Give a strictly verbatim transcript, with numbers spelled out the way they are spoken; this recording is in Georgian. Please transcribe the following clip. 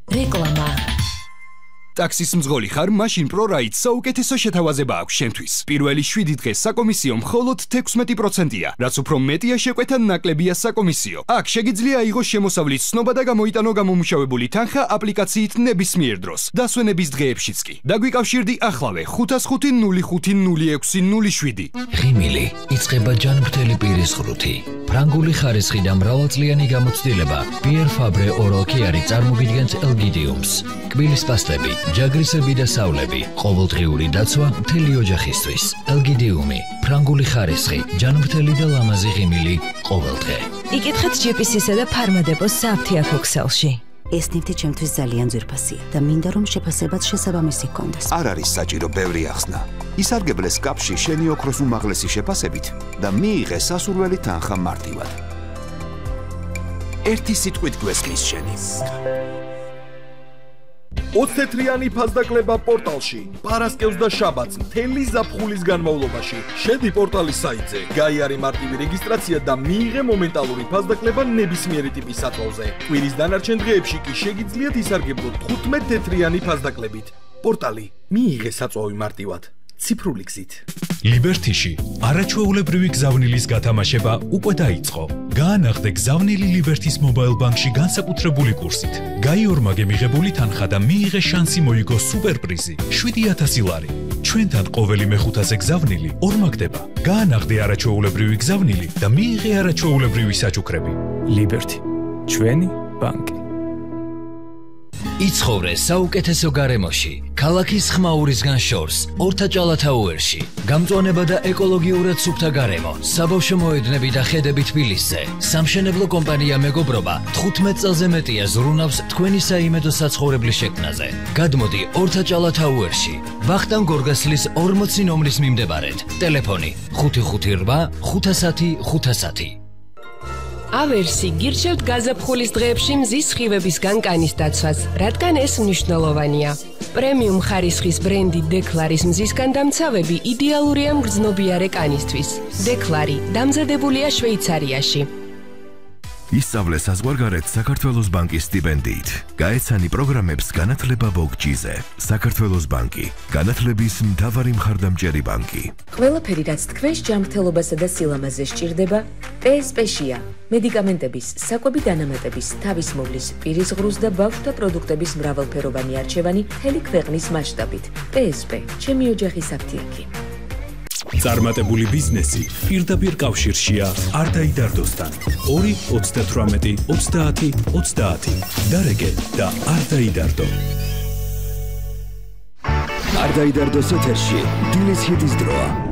რეკლამა ტაქსის მძღოლი ხარ, მაშინ ProRide საუკეთესო შეთავაზება აქვს შენთვის. პირველი შვიდი დღე საკომისიო მხოლოდ თექვსმეტი პროცენტია, რაც უფრო მეტია შეკვეთა ნაკლებია საკომისიო. აქ შეგიძლია აიღოს შემოსავლის ცნობა და გამოიტანო გამომუშავებული თანხა აპლიკაციით ნებისმიერ დროს, დასვენების დღეებშიც კი. დაგვიკავშირდი ახლავე ხუთას ხუთი ნული ხუთი ნული ექვსი ნული შვიდი. ღიმილი იწყება ჯანმრთელი პირის ღრუთი. ფრანგული ხარისხი და მრავალწლიანი გამოცდილება Pierre Fabre Oral Care წარმოგიდგენთ ელგიდიუმს. კბილის პასტები, ჯაგრისები და სავლები, ყოველდღიური დაცვა მთელი ოჯახისთვის. ელგიდიუმი, ფრანგული ხარისხი, ჯანმრთელი და ლამაზი ღიმილი ყოველდღე. იკითხეთ ჯი პი სი-სა და ფარმადეპოს სააფთიაქო ქსელში. ეს ნივთი ჩემთვის ძალიან ძვირფასია და მინდა რომ შეფასებაც შესაბამისი ჰქონდეს. არ არის საჭირო ბევრი ახსნა. ისარგებლე სკაფში შენი ოქროს უმაღლესი შეფასებით და მიიღე სასურველი თანხა მარტივად. ერთი სიტყვით გვესმის შენი. ოცდათრიანი ფასდაკლება პორტალში. პარასკევს და შაბათს მთელი ზაფხულის განმავლობაში. შედი პორტალის საიტზე, გაიარე მარტივი რეგისტრაცია და მიიღე მომენტალური ფასდაკლება ნებისმიერი ტიპის საწოლზე. კვირის დანარჩენ დღეებში კი შეგიძლიათ ისარგებლოთ თხუთმეტ-თეთრიანი ფასდაკლებით. პორტალი მიიღე საწვავი მარტივად. ციფრული გზით. ლიბერთიში არაჩვეულებრივი გზავნილის გათამაშება უკვე დაიწყო. გაანახდე გზავნილი ლიბერთის მობაილ ბანკში განსაკუთრებული კურსით. გაიორმაგე მიღებული თანხა და მიიღე შანსი მოიგო სუპერპრიზი შვიდი ათასი ლარი. ჩვენთან ყოველი მეხუთაზე გზავნილი ორმაგდება. გაანახდე არაჩვეულებრივი გზავნილი და მიიღე არაჩვეულებრივი საჩუქრები. ლიბერთი, ჩვენი ბანკი. იცხოვრე საუკეთესო გარემოში, ქალაქის ხმაურისგან შორს, ორთაჭალათაუერში. გამწვანება და ეკოლოგიურად სუფთა გარემო, საბავშვო მოედნები და ხედები თბილისზე. სამშენებლო კომპანია მეგობრობა თხუთმეტ წელზე მეტია ზრუნავს თქვენი საიმედო საცხოვრებლის შექმნაზე. გადმოდი ორთაჭალათაუერში, ვახტანგ გორგასლის ორმოცი ნომრის მიმდებარედ. ტელეფონი ხუთი ხუთი რვა ხუთასათი ხუთასათი. ავერსი გირჩევთ გაზაფხულის დღეებში მზის სხივებისგან კანის დაცვას, რადგან ეს მნიშვნელოვანია. პრემიუმ ხარისხის ბრენდი დეკლარის მზისგან დამცავები იდეალურია მგრძნობიარე კანისთვის. დეკლარი დამზადებულია შვეიცარიაში. ისწავლე საზღვარგარეთ საქართველოს ბანკის სტიპენდიით. გაეცანი პროგრამებს განათლება ბოგჯიზე. საქართველოს ბანკი, განათლების მთავარი მხარდამჭერი ბანკი. ყველაფერი, რაც თქვენს ჯანმრთელობასა და სილამაზე სჭირდება, პე ეს პე-შია. მედიკამენტების, საკვები დანამატების, თავის მოვლის, პირის ღრუს და ბავშვთა პროდუქტების მრავალფეროვანი არჩევანი მთელი ქვეყნის მასშტაბით. პე ეს პე, ჩემი ოჯახის აფთიაქი. წარმატებული ბიზნესი პირდაპირ კავშირშია არდაიდარდოსთან. ორი ოცდათვრამეტი ოცდაათი ოცდაათი. დარეგე და არდაიდარდო. არდაიდარდოს ეთერში დილის ჰიტის დროა.